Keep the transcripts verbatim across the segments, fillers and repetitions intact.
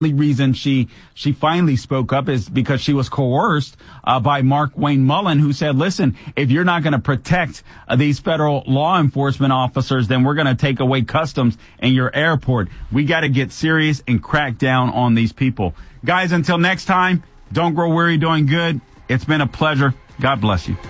The reason she she finally spoke up is because she was coerced uh, by Markwayne Mullin, who said, listen, if you're not going to protect uh, these federal law enforcement officers, then we're going to take away customs in your airport. We got to get serious and crack down on these people. Guys, until next time, don't grow weary doing good. It's been a pleasure. God bless you.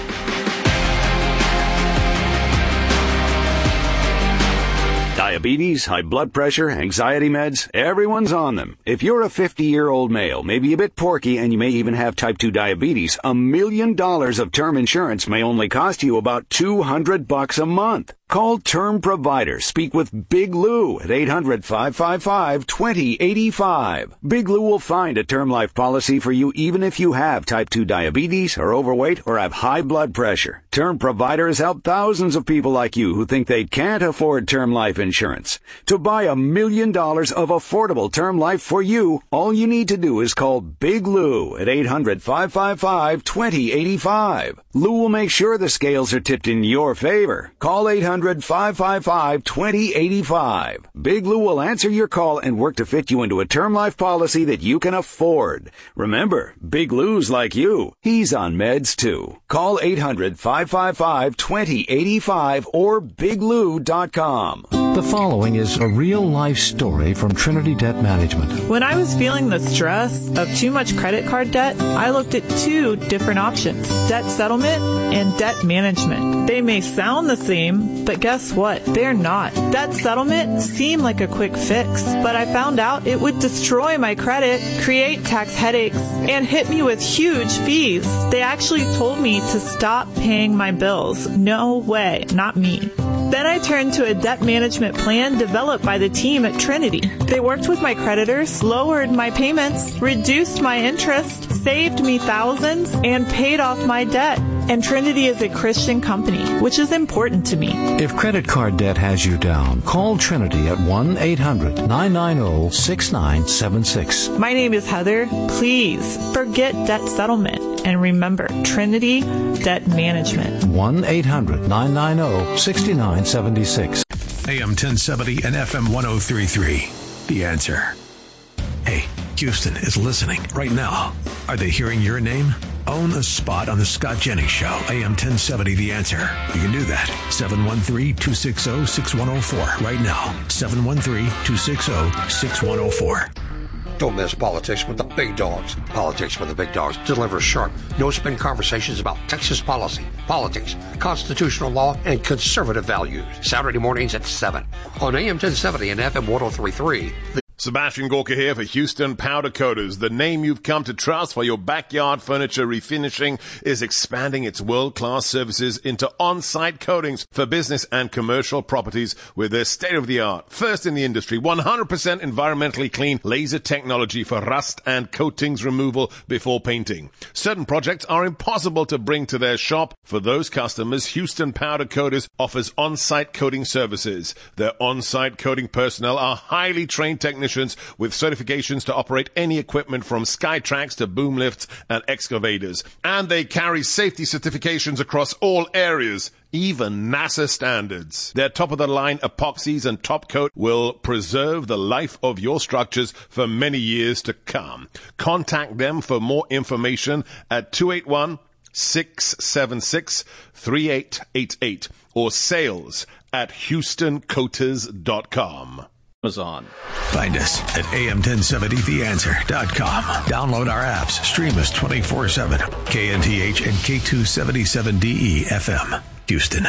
Diabetes, high blood pressure, anxiety meds, everyone's on them. If you're a fifty-year-old male, maybe a bit porky, and you may even have type two diabetes, a million dollars of term insurance may only cost you about two hundred bucks a month. Call Term Provider. Speak with Big Lou at eight hundred, five five five, two zero eight five. Big Lou will find a term life policy for you even if you have type two diabetes, are overweight, or have high blood pressure. Term Provider has helped thousands of people like you who think they can't afford term life insurance. To buy a million dollars of affordable term life for you, all you need to do is call Big Lou at eight hundred, five five five, two zero eight five. Lou will make sure the scales are tipped in your favor. Call eight hundred, five five five, two zero eight five. Big Lou will answer your call and work to fit you into a term life policy that you can afford. Remember, Big Lou's like you. He's on meds too. Call eight hundred, five five five, two zero eight five or big lou dot com. The following is a real-life story from Trinity Debt Management. When I was feeling the stress of too much credit card debt, I looked at two different options: debt settlement and debt management. They may sound the same, but guess what? They're not. Debt settlement seemed like a quick fix, but I found out it would destroy my credit, create tax headaches, and hit me with huge fees. They actually told me to stop paying my bills. No way, not me. Then I turned to a debt management plan developed by the team at Trinity. They worked with my creditors, lowered my payments, reduced my interest, saved me thousands, and paid off my debt. And Trinity is a Christian company, which is important to me. If credit card debt has you down, call Trinity at one eight hundred, nine nine zero, six nine seven six. My name is Heather. Please forget debt settlement. And remember, Trinity Debt Management. one eight hundred, nine nine zero, six nine seven six. A M ten seventy and F M one oh three point three. The Answer. Hey, Houston is listening right now. Are they hearing your name? Own a spot on the Scott Jennings Show, A M ten seventy, The Answer. You can do that. seven one three, two six zero, six one zero four right now. seven one three, two six zero, six one zero four. Don't miss Politics with the Big Dogs. Politics with the Big Dogs delivers sharp, no-spin conversations about Texas policy, politics, constitutional law, and conservative values. Saturday mornings at seven on A M ten seventy and F M one oh three point three. Sebastian Gorka here for Houston Powder Coaters. The name you've come to trust for your backyard furniture refinishing is expanding its world-class services into on-site coatings for business and commercial properties with their state-of-the-art, first in the industry, one hundred percent environmentally clean laser technology for rust and coatings removal before painting. Certain projects are impossible to bring to their shop. For those customers, Houston Powder Coaters offers on-site coating services. Their on-site coating personnel are highly trained technicians with certifications to operate any equipment from Skytrax to boom lifts and excavators. And they carry safety certifications across all areas, even NASA standards. Their top-of-the-line epoxies and top coat will preserve the life of your structures for many years to come. Contact them for more information at two eight one, six seven six, three eight eight eight or sales at houston coaters dot com. Amazon. Find us at A M ten seventy the answer dot com. Download our apps. Stream us twenty-four seven. K N T H and K two seventy-seven D E F M. Houston.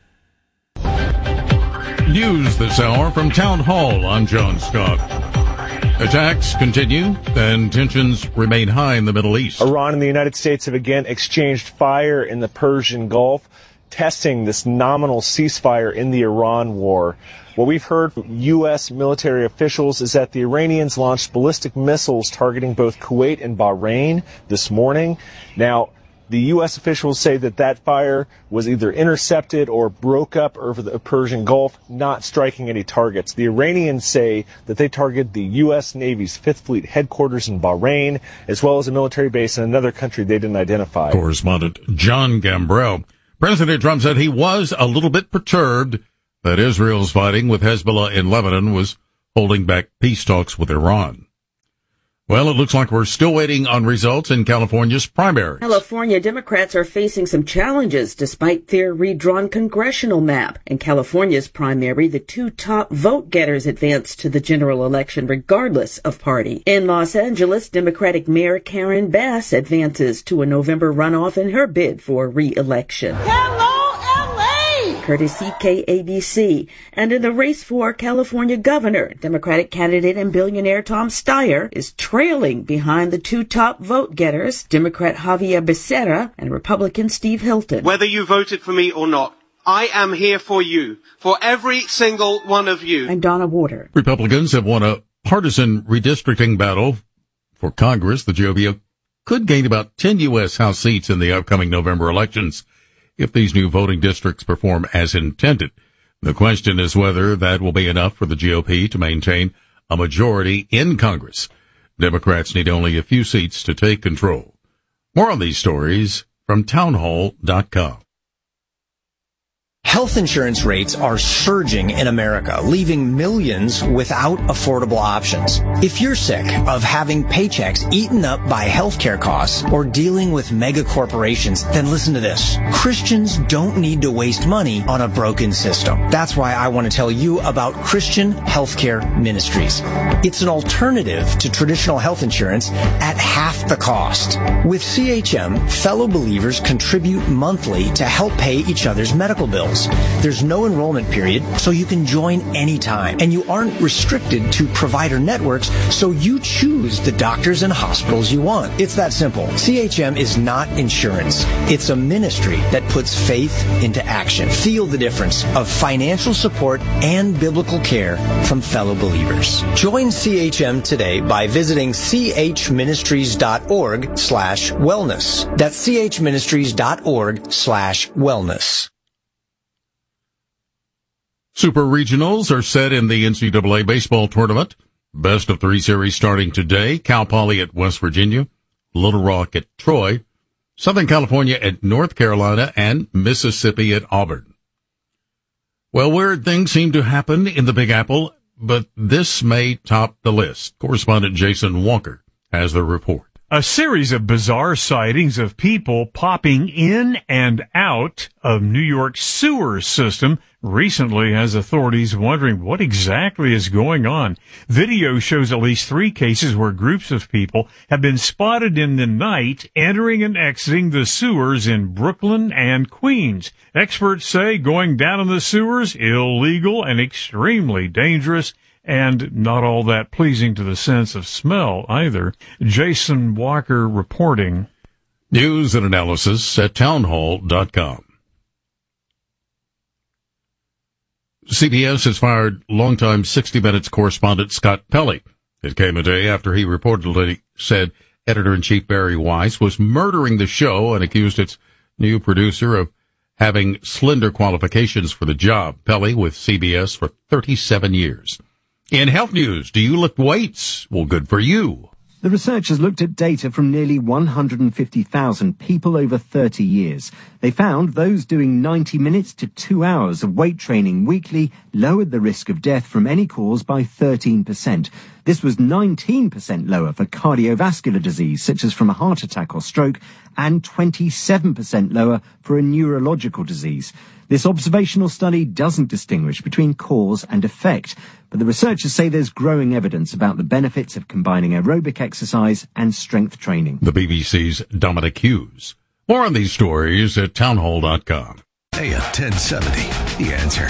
News this hour from Town Hall. I'm John Scott. Attacks continue and tensions remain high in the Middle East. Iran and the United States have again exchanged fire in the Persian Gulf, testing this nominal ceasefire in the Iran war. What we've heard from U S military officials is that the Iranians launched ballistic missiles targeting both Kuwait and Bahrain this morning. Now, the U S officials say that that fire was either intercepted or broke up over the Persian Gulf, not striking any targets. The Iranians say that they targeted the U S Navy's Fifth Fleet headquarters in Bahrain, as well as a military base in another country they didn't identify. Correspondent John Gambrell. President Trump said he was a little bit perturbed that Israel's fighting with Hezbollah in Lebanon was holding back peace talks with Iran. Well, it looks like we're still waiting on results in California's primaries. California Democrats are facing some challenges despite their redrawn congressional map. In California's primary, the two top vote getters advanced to the general election regardless of party. In Los Angeles, Democratic Mayor Karen Bass advances to a November runoff in her bid for re-election. Hello, L A! Courtesy K A B C. And in the race for California governor, Democratic candidate and billionaire Tom Steyer is trailing behind the two top vote getters, Democrat Javier Becerra and Republican Steve Hilton. Whether you voted for me or not, I am here for you, for every single one of you. I'm Donna Warder. Republicans have won a partisan redistricting battle for Congress. The G O P could gain about ten U S House seats in the upcoming November elections if these new voting districts perform as intended. The question is whether that will be enough for the G O P to maintain a majority in Congress. Democrats need only a few seats to take control. More on these stories from townhall dot com. Health insurance rates are surging in America, leaving millions without affordable options. If you're sick of having paychecks eaten up by healthcare costs or dealing with mega corporations, then listen to this. Christians don't need to waste money on a broken system. That's why I want to tell you about Christian Healthcare Ministries. It's an alternative to traditional health insurance at half the cost. With C H M, fellow believers contribute monthly to help pay each other's medical bills. There's no enrollment period, so you can join anytime. And you aren't restricted to provider networks, so you choose the doctors and hospitals you want. It's that simple. C H M is not insurance. It's a ministry that puts faith into action. Feel the difference of financial support and biblical care from fellow believers. Join C H M today by visiting chministries.org slash wellness. That's chministries.org slash wellness. Super regionals are set in the N C double A baseball tournament. Best of three series starting today. Cal Poly at West Virginia, Little Rock at Troy, Southern California at North Carolina, and Mississippi at Auburn. Well, weird things seem to happen in the Big Apple, but this may top the list. Correspondent Jason Walker has the report. A series of bizarre sightings of people popping in and out of New York's sewer system recently has authorities wondering what exactly is going on. Video shows at least three cases where groups of people have been spotted in the night entering and exiting the sewers in Brooklyn and Queens. Experts say going down in the sewers illegal and extremely dangerous, and not all that pleasing to the sense of smell either. Jason Walker reporting. News and analysis at townhall dot com. C B S has fired longtime sixty minutes correspondent Scott Pelley. It came a day after he reportedly said editor-in-chief Barry Weiss was murdering the show and accused its new producer of having slender qualifications for the job. Pelley with C B S for thirty-seven years. In health news, do you lift weights? Well, good for you. The researchers looked at data from nearly one hundred fifty thousand people over thirty years. They found those doing ninety minutes to two hours of weight training weekly lowered the risk of death from any cause by thirteen percent. This was nineteen percent lower for cardiovascular disease, such as from a heart attack or stroke, and twenty-seven percent lower for a neurological disease. This observational study doesn't distinguish between cause and effect, but the researchers say there's growing evidence about the benefits of combining aerobic exercise and strength training. The B B C's Dominic Hughes. More on these stories at townhall dot com. A M ten seventy, The Answer.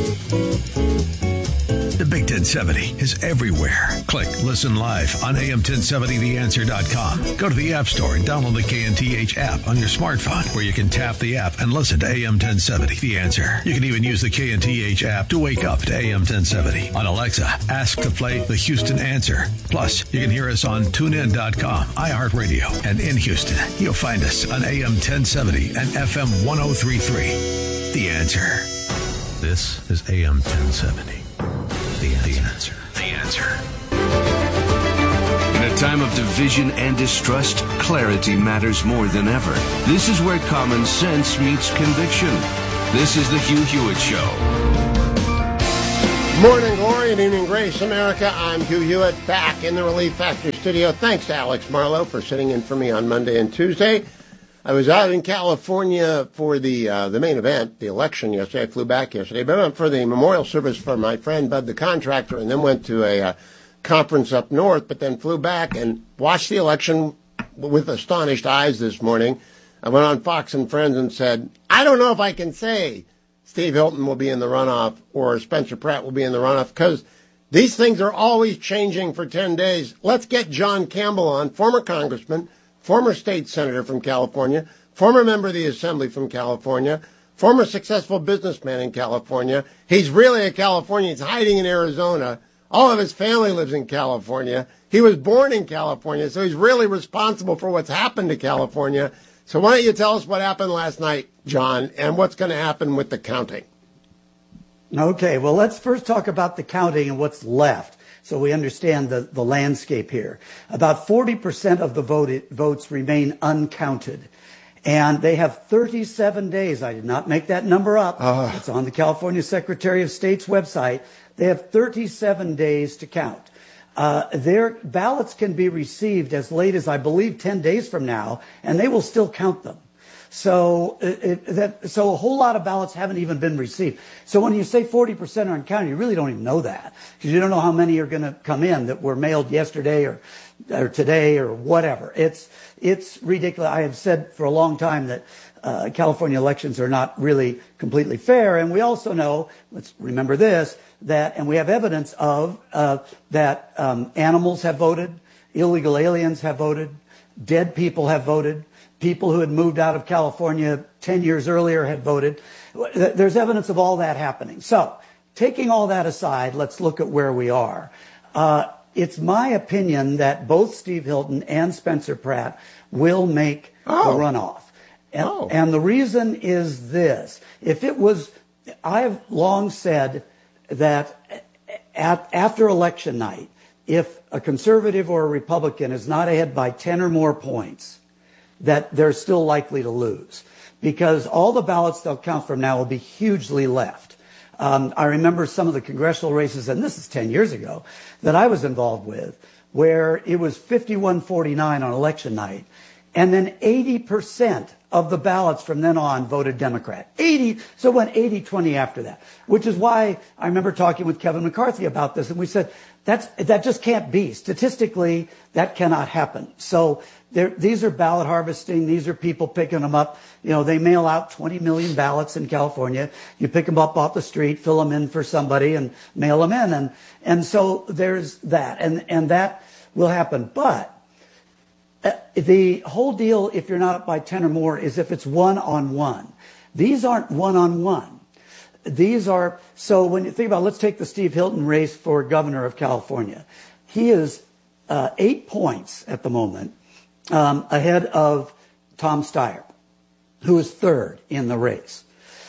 The Big ten seventy is everywhere. Click Listen Live on A M ten seventy the answer dot com. Go to the App Store and download the K N T H app on your smartphone, where you can tap the app and listen to A M ten seventy The Answer. You can even use the K N T H app to wake up to A M ten seventy. On Alexa, ask to play the Houston Answer. Plus, you can hear us on tune in dot com, iHeartRadio, and in Houston, you'll find us on A M ten seventy and F M ten thirty-three. The Answer. This is A M ten seventy. The Answer. The Answer. In a time of division and distrust, clarity matters more than ever. This is where common sense meets conviction. This is the Hugh Hewitt Show. Morning glory and evening grace, America. I'm Hugh Hewitt, back in the Relief Factor studio. Thanks to Alex Marlowe for sitting in for me on Monday and Tuesday. I was out in California for the uh, the main event, the election yesterday. I flew back yesterday, but I went for the memorial service for my friend Bud the Contractor, and then went to a uh, conference up north, but then flew back and watched the election with astonished eyes this morning. I went on Fox and Friends and said, I don't know if I can say Steve Hilton will be in the runoff or Spencer Pratt will be in the runoff, because these things are always changing for ten days. Let's get John Campbell on, former congressman, former state senator from California, former member of the Assembly from California, former successful businessman in California. He's really a Californian. He's hiding in Arizona. All of his family lives in California. He was born in California, so he's really responsible for what's happened to California. So why don't you tell us what happened last night, John, and what's going to happen with the counting? Okay, well, let's first talk about the counting and what's left, so we understand the, the landscape here. About forty percent of the vote, votes remain uncounted, and they have thirty-seven days. I did not make that number up. Uh. It's on the California Secretary of State's website. They have thirty-seven days to count. Uh, their ballots can be received as late as, I believe, ten days from now, and they will still count them. So, it, it, that, so a whole lot of ballots haven't even been received. So when you say forty percent are uncounted, you really don't even know that, because you don't know how many are going to come in that were mailed yesterday or, or today or whatever. It's, it's ridiculous. I have said for a long time that uh, California elections are not really completely fair. And we also know, let's remember this, that, and we have evidence of, uh, that um, animals have voted, illegal aliens have voted, dead people have voted, people who had moved out of California ten years earlier had voted. There's evidence of all that happening. So, taking all that aside, let's look at where we are. Uh, it's my opinion that both Steve Hilton and Spencer Pratt will make oh. the runoff. And, oh. and the reason is this. If it was, I've long said that at, after election night, if a conservative or a Republican is not ahead by ten or more points, that they're still likely to lose, because all the ballots they'll count from now will be hugely left. Um, I remember some of the congressional races, and this is ten years ago, that I was involved with, where it was fifty-one forty-nine on election night, and then eighty percent of the ballots from then on voted Democrat. eighty, so it went eighty twenty after that, which is why I remember talking with Kevin McCarthy about this, and we said, that's, that just can't be. Statistically, that cannot happen. So there, these are ballot harvesting. These are people picking them up. You know, they mail out twenty million ballots in California. You pick them up off the street, fill them in for somebody, and mail them in. And, and so there's that, and, and that will happen. But uh, the whole deal, if you're not up by ten or more, is if it's one-on-one. These aren't one-on-one. These are, so when you think about, let's take the Steve Hilton race for governor of California. He is uh, eight points at the moment um, ahead of Tom Steyer, who is third in the race.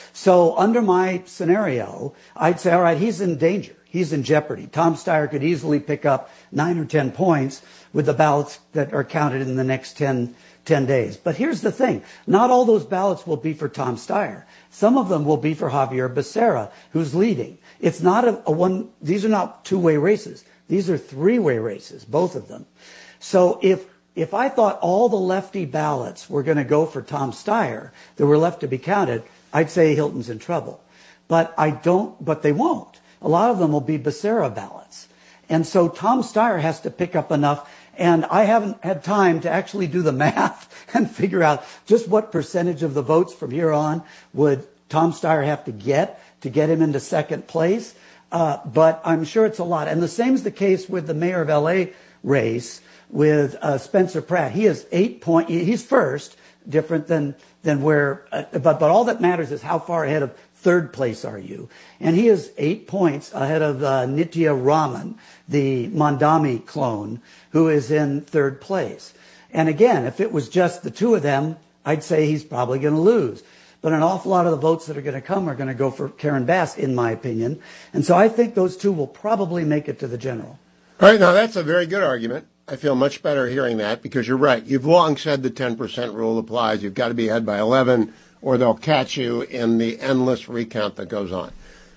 So under my scenario, I'd say, all right, he's in danger. He's in jeopardy. Tom Steyer could easily pick up nine or ten points with the ballots that are counted in the next ten, ten days. But here's the thing. Not all those ballots will be for Tom Steyer. Some of them will be for Javier Becerra, who's leading. It's not a, a one, these are not two-way races. These are three-way races, both of them. So if, if I thought all the lefty ballots were going to go for Tom Steyer that were left to be counted, I'd say Hilton's in trouble. But I don't, but they won't. A lot of them will be Becerra ballots. And so Tom Steyer has to pick up enough, and I haven't had time to actually do the math and figure out just what percentage of the votes from here on would Tom Steyer have to get to get him into second place. Uh, but I'm sure it's a lot. And the same is the case with the mayor of L A race with uh, Spencer Pratt. He is eight point, he's first, different than, than where, uh, but, but all that matters is how far ahead of third place are you. And he is eight points ahead of uh, Nitya Raman, the Mondami clone, who is in third place. And again, if it was just the two of them, I'd say he's probably going to lose. But an awful lot of the votes that are going to come are going to go for Karen Bass, in my opinion. And so I think those two will probably make it to the general. All right, now that's a very good argument. I feel much better hearing that, because you're right. You've long said the ten percent rule applies. You've got to be ahead by eleven, or they'll catch you in the endless recount that goes on.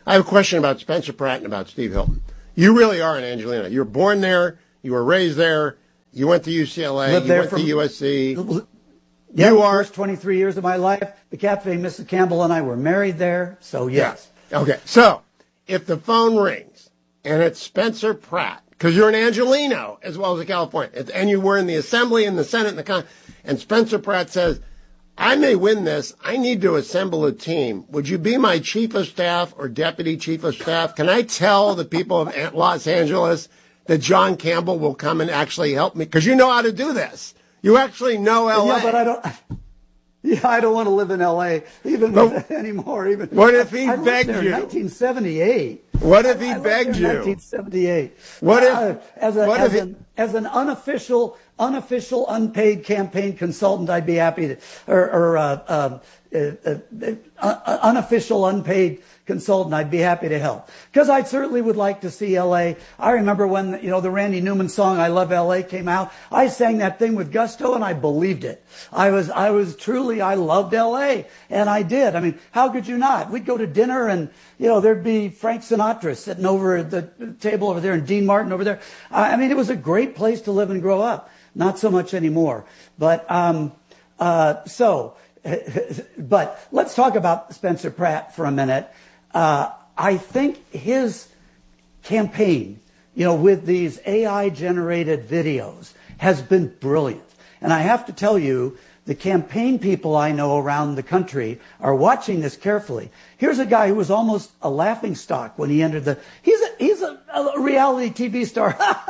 I have a question about Spencer Pratt and about Steve Hilton. You really are an Angelino. You were born there. You were raised there. You went to U C L A. Lived you there went from, to U S C. Yeah, you the are first twenty-three years of my life. The Captain, Missus Campbell, and I were married there. So yes. Yeah. Okay. So if the phone rings and it's Spencer Pratt, because you're an Angelino as well as a Californian, and you were in the Assembly and the Senate and the Con, and Spencer Pratt says, I may win this. I need to assemble a team. Would you be my chief of staff or deputy chief of staff? Can I tell the people of Los Angeles that John Campbell will come and actually help me? Because you know how to do this. You actually know L A. Yeah, but I don't. Yeah, I don't want to live in L A even but, anymore. Even what if he I, I begged lived there you? In nineteen seventy-eight. What if he I, I begged you? nineteen seventy-eight. What if? Uh, as a, what as if an he, as an unofficial, unofficial, unpaid campaign consultant, I'd be happy to, or, or uh, uh, uh, uh, uh, unofficial, unpaid consultant, I'd be happy to help. Because I certainly would like to see L A. I remember when, you know, the Randy Newman song, I Love L A came out. I sang that thing with gusto and I believed it. I was, I was truly, I loved L A. And I did. I mean, how could you not? We'd go to dinner and, you know, there'd be Frank Sinatra sitting over at the table over there and Dean Martin over there. I mean, it was a great place to live and grow up. Not so much anymore. But, um, uh, so, but let's talk about Spencer Pratt for a minute. Uh, I think his campaign, you know, with these A I-generated videos has been brilliant. And I have to tell you, the campaign people I know around the country are watching this carefully. Here's a guy who was almost a laughingstock when he entered the... He's a, he's a, a reality T V star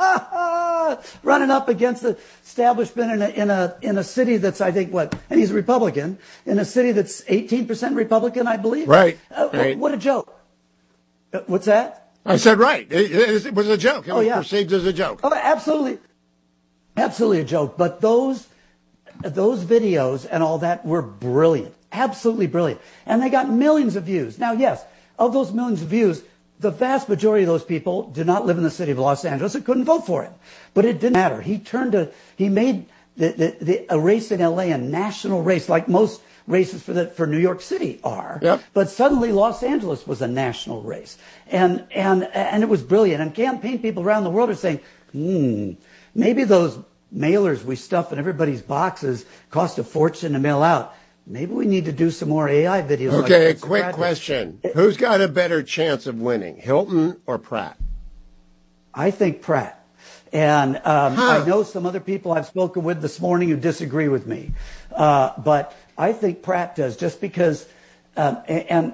running up against the establishment in a, in, a, in a city that's, I think, what... And he's a Republican, in a city that's eighteen percent Republican, I believe. Right. Uh, right. What a joke. Uh, what's that? I said right. It, it, it was a joke. It oh, was yeah. perceived as a joke. Oh, absolutely. Absolutely a joke. But those... Those videos and all that were brilliant, absolutely brilliant. And they got millions of views. Now, yes, of those millions of views, the vast majority of those people do not live in the city of Los Angeles and couldn't vote for him. But it didn't matter. He turned a, he made the, the, the, a race in L A a national race, like most races for the, for New York City are. Yep. But suddenly Los Angeles was a national race. And, and, and it was brilliant. And campaign people around the world are saying, hmm, maybe those mailers we stuff in everybody's boxes cost a fortune to mail out. Maybe we need to do some more A I videos. Okay, like a quick question. Who's got a better chance of winning, Hilton or Pratt? I think Pratt. And um, huh. I know some other people I've spoken with this morning who disagree with me. Uh, but I think Pratt does, just because, um, and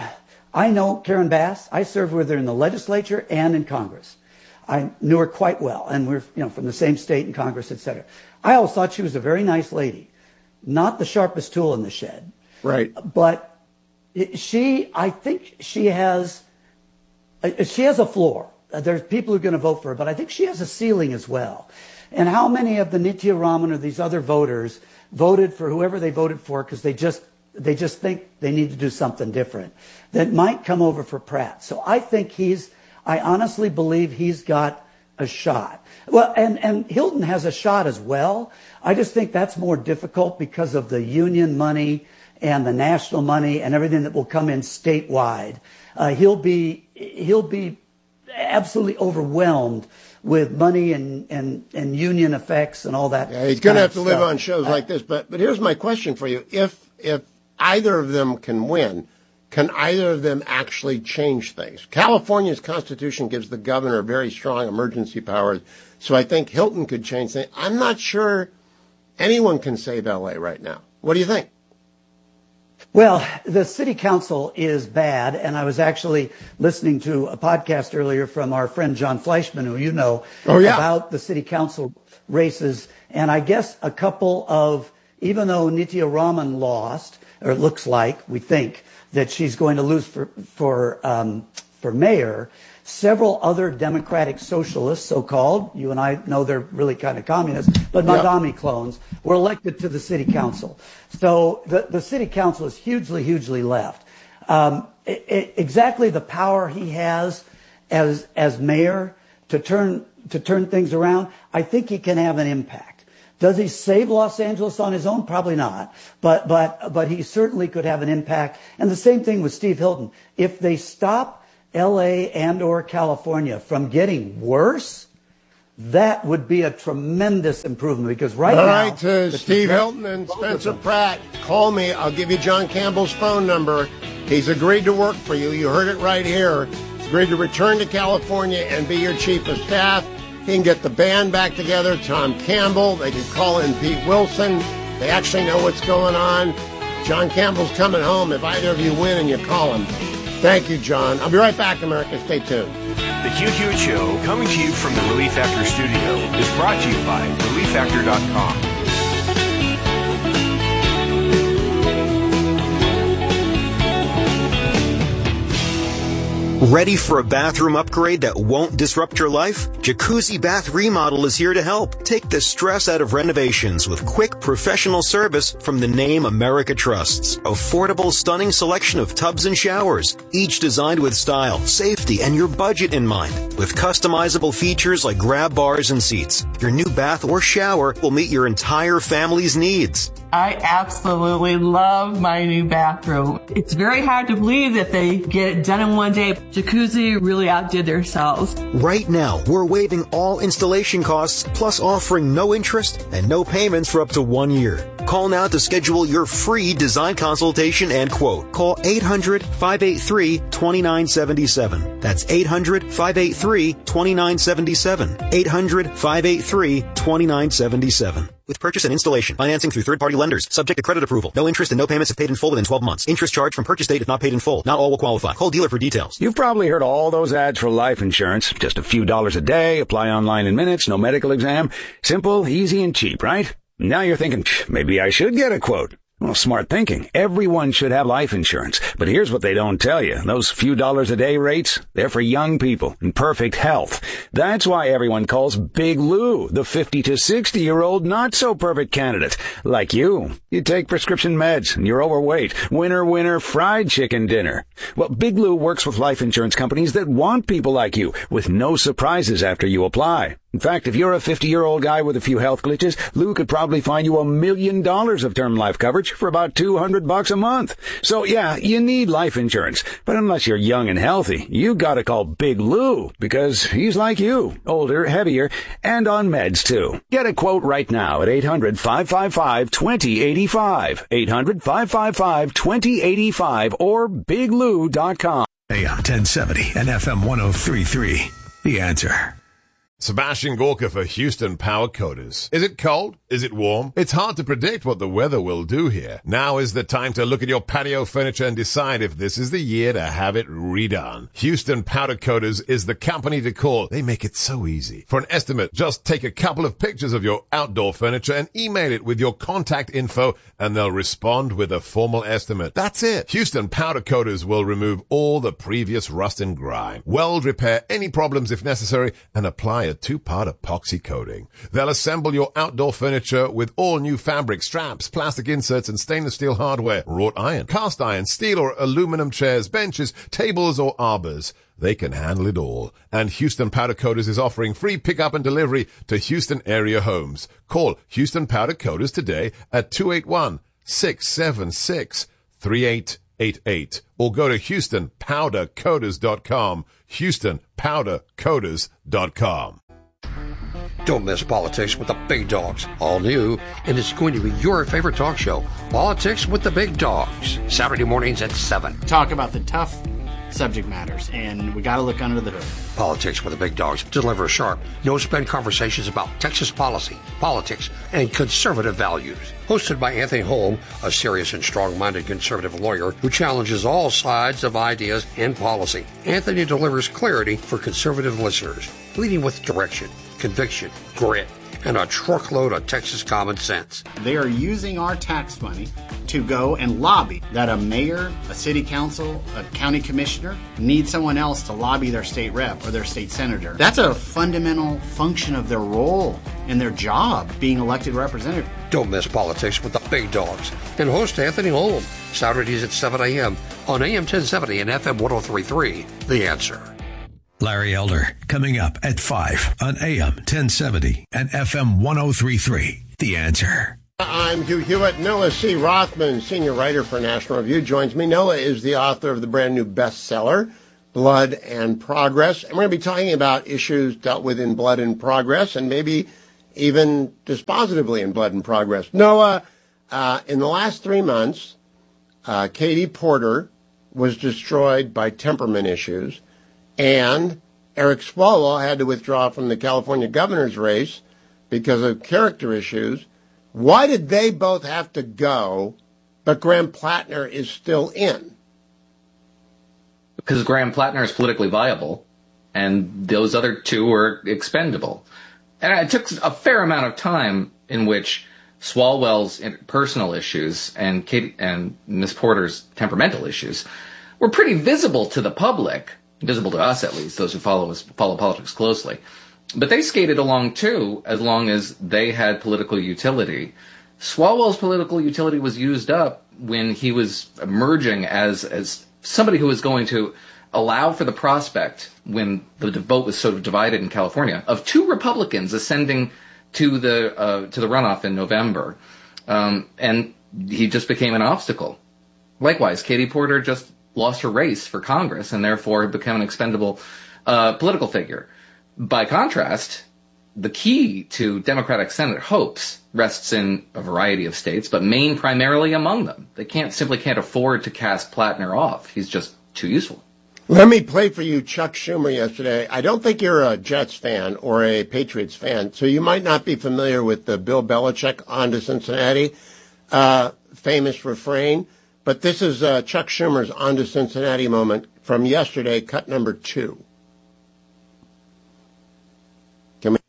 I know Karen Bass. I served with her in the legislature and in Congress. I knew her quite well, and we're, you know, from the same state and Congress, et cetera. I always thought she was a very nice lady, not the sharpest tool in the shed. Right. But she, I think she has, she has a floor. There's people who are going to vote for her, but I think she has a ceiling as well. And how many of the Nitya Raman or these other voters voted for whoever they voted for because they just, they just think they need to do something different that might come over for Pratt. So I think he's, I honestly believe he's got a shot. Well, and, and Hilton has a shot as well. I just think that's more difficult because of the union money and the national money and everything that will come in statewide. Uh, he'll be, he'll be absolutely overwhelmed with money and, and, and union effects and all that. Yeah, he's going to have to stuff. live on shows uh, like this. But, but here's my question for you. If, if either of them can win, can either of them actually change things? California's constitution gives the governor very strong emergency powers, so I think Hilton could change things. I'm not sure anyone can save L A right now. What do you think? Well, the city council is bad, and I was actually listening to a podcast earlier from our friend John Fleischman, who you know, oh, yeah. about the city council races, and I guess a couple of, even though Nitya Raman lost, or it looks like, we think, that she's going to lose for for um, for mayor. Several other Democratic socialists, so-called, you and I know they're really kind of communist, but Madami yep. clones, were elected to the city council. So the, the city council is hugely, hugely left. Um, it, it, exactly the power he has as as mayor to turn to turn things around, I think he can have an impact. Does he save Los Angeles on his own? Probably not. But, but, but he certainly could have an impact. And the same thing with Steve Hilton. If they stop L A and or California from getting worse, that would be a tremendous improvement because right All now... All right, uh, Steve Hilton and Spencer Pratt, call me. I'll give you John Campbell's phone number. He's agreed to work for you. You heard it right here. He's agreed to return to California and be your chief of staff. He can get the band back together, Tom Campbell. They can call in Pete Wilson. They actually know what's going on. John Campbell's coming home if either of you win and you call him. Thank you, John. I'll be right back, America. Stay tuned. The Hugh Hewitt Show, coming to you from the Relief Factor studio, is brought to you by relief factor dot com. Ready for a bathroom upgrade that won't disrupt your life? Jacuzzi Bath Remodel is here to help. Take the stress out of renovations with quick professional service from the name America trusts. Affordable, stunning selection of tubs and showers, each designed with style, safety, and your budget in mind. With customizable features like grab bars and seats, your new bath or shower will meet your entire family's needs. I absolutely love my new bathroom. It's very hard to believe that they get it done in one day. Jacuzzi really outdid themselves. Right now, we're waiving all installation costs, plus offering no interest and no payments for up to one year. Call now to schedule your free design consultation and quote. Call eight hundred, five eight three, two nine seven seven. That's eight hundred, five eight three, two nine seven seven. eight hundred, five eight three, two nine seven seven. With purchase and installation, financing through third-party lenders, subject to credit approval. No interest and no payments if paid in full within twelve months. Interest charged from purchase date if not paid in full. Not all will qualify. Call dealer for details. You've probably heard all those ads for life insurance. Just a few dollars a day, apply online in minutes, no medical exam. Simple, easy, and cheap, right? Now you're thinking, maybe I should get a quote. Well, smart thinking. Everyone should have life insurance. But here's what they don't tell you. Those few dollars a day rates, they're for young people in perfect health. That's why everyone calls Big Lou the fifty to sixty year old not so perfect candidate. Like you. You take prescription meds and you're overweight. Winner, winner, fried chicken dinner. Well, Big Lou works with life insurance companies that want people like you with no surprises after you apply. In fact, if you're a fifty-year-old guy with a few health glitches, Lou could probably find you a million dollars of term life coverage for about two hundred bucks a month. So yeah, you need life insurance. But unless you're young and healthy, you gotta call Big Lou because he's like you, older, heavier, and on meds too. Get a quote right now at eight hundred, five five five, two zero eight five. eight hundred, five five five, two zero eight five or big lou dot com. A M ten seventy and F M one oh three point three. The Answer. Sebastian Gorka for Houston Power Coaters. Is it cold? Is it warm? It's hard to predict what the weather will do here. Now is the time to look at your patio furniture and decide if this is the year to have it redone. Houston Powder Coaters is the company to call. They make it so easy. For an estimate, just take a couple of pictures of your outdoor furniture and email it with your contact info and they'll respond with a formal estimate. That's it. Houston Powder Coaters will remove all the previous rust and grime, weld repair any problems if necessary, and apply a two-part epoxy coating. They'll assemble your outdoor furniture with all new fabric, straps, plastic inserts, and stainless steel hardware, wrought iron, cast iron, steel or aluminum chairs, benches, tables, or arbors. They can handle it all. And Houston Powder Coaters is offering free pickup and delivery to Houston area homes. Call Houston Powder Coaters today at two eight one, six seven six, three eight eight eight or go to houston powder coaters dot com. houston powder coaters dot com. Don't miss Politics with the Big Dogs. All new, and it's going to be your favorite talk show, Politics with the Big Dogs. Saturday mornings at seven. Talk about the tough subject matters, and we got to look under the hood. Politics with the Big Dogs deliver sharp, no-spin conversations about Texas policy, politics, and conservative values. Hosted by Anthony Holm, a serious and strong-minded conservative lawyer who challenges all sides of ideas and policy. Anthony delivers clarity for conservative listeners, leading with direction, conviction, grit, and a truckload of Texas common sense. They are using our tax money to go and lobby that a mayor, a city council, a county commissioner need someone else to lobby their state rep or their state senator. That's a fundamental function of their role and their job, being elected representative. Don't miss Politics with the Big Dogs. And host Anthony Holm, Saturdays at seven a.m. on A M ten seventy and F M one oh three point three. The Answer. Larry Elder, coming up at five on A M ten seventy and F M one oh three point three. The Answer. I'm Hugh Hewitt. Noah C. Rothman, senior writer for National Review, joins me. Noah is the author of the brand new bestseller, Blood and Progress. And we're going to be talking about issues dealt with in Blood and Progress and maybe even dispositively in Blood and Progress. Noah, uh, in the last three months, uh, Katie Porter was destroyed by temperament issues, and Eric Swalwell had to withdraw from the California governor's race because of character issues. Why did they both have to go, but Graham Plattner is still in? Because Graham Plattner is politically viable, and those other two are expendable. And it took a fair amount of time in which Swalwell's personal issues and Kate and Miss Porter's temperamental issues were pretty visible to the public, visible to us at least, those who follow us, follow politics closely. But they skated along too, as long as they had political utility. Swalwell's political utility was used up when he was emerging as as somebody who was going to allow for the prospect, when the vote was sort of divided in California, of two Republicans ascending to the uh, to the runoff in November, um, and he just became an obstacle. Likewise, Katie Porter just lost her race for Congress and therefore became an expendable uh, political figure. By contrast, the key to Democratic Senate hopes rests in a variety of states, but Maine primarily among them. They can't simply can't afford to cast Plattner off. He's just too useful. Let me play for you Chuck Schumer yesterday. I don't think you're a Jets fan or a Patriots fan, so you might not be familiar with the Bill Belichick on to Cincinnati uh, famous refrain, but this is uh, Chuck Schumer's on to Cincinnati moment from yesterday, cut number two. Can we?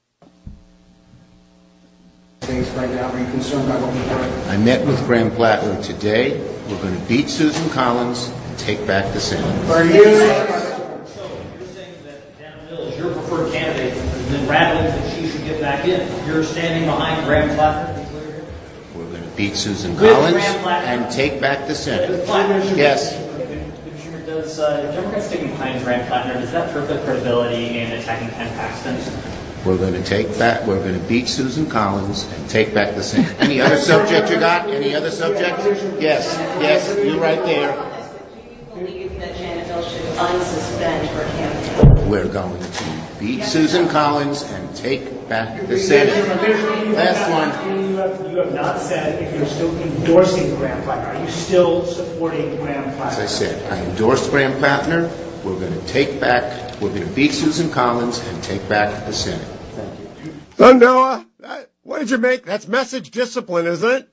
Things right now, are you concerned about what we heard? I met with Graham Plattner today. We're going to beat Susan Collins and take back the Senate. Are you? So you're saying that Janet Mills, your preferred candidate, has been rattling that she should get back in. You're standing behind Graham Plattner? We're going to beat Susan Collins and take back the Senate. Yes. Does uh, Democrats sticking behind Graham Plattner, does that hurt their credibility in attacking Ken Paxton? We're going to take back, we're going to beat Susan Collins and take back the Senate. Any other subject you got? Any other subject? Yes, yes, you right there. Do you believe that Janet Mills should unsuspend her campaign? We're going to beat Susan Collins and take back the Senate. Last one. You have, you have not said if you're still endorsing Graham Plattner. Are you still supporting Graham Plattner? As I said, I endorsed Graham Plattner. We're going to take back, we're going to beat Susan Collins and take back the Senate. Thank you. So, Noah, that, what did you make? That's message discipline, isn't it?